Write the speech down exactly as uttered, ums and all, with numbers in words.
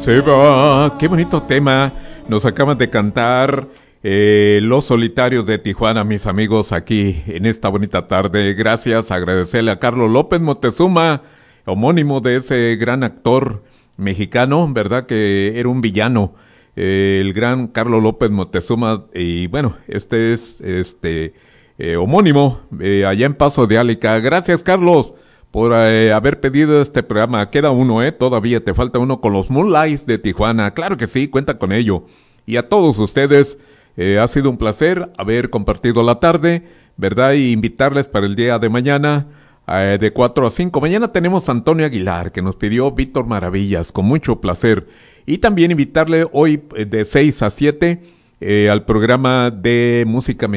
se va. Qué bonito tema nos acaban de cantar eh, Los Solitarios de Tijuana, mis amigos, aquí en esta bonita tarde. Gracias, agradecerle a Carlos López Moctezuma, homónimo de ese gran actor mexicano, ¿verdad? Que era un villano, eh, el gran Carlos López Moctezuma. Y bueno, este es este eh, homónimo eh, allá en Paso de Álica. Gracias, Carlos, por eh, haber pedido este programa. Queda uno, eh, todavía te falta uno con los Moonlights de Tijuana. Claro que sí, cuenta con ello. Y a todos ustedes, eh, ha sido un placer haber compartido la tarde, ¿verdad? Y invitarles para el día de mañana, eh, de cuatro a cinco. Mañana tenemos a Antonio Aguilar, que nos pidió Víctor Maravillas, con mucho placer. Y también invitarle hoy eh, de seis a siete eh, al programa de música mexicana.